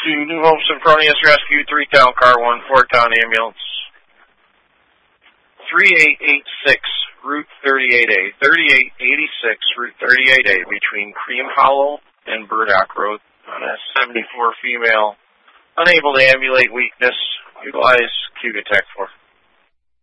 to New Hope Sempronius Rescue, 3-Town Car 1, 4-Town Ambulance. 3886 Route 38A, 3886 Route 38A between Cream Hollow and Burdock Road on a 74 female, unable to ambulate, weakness. Utilize Cugatech for.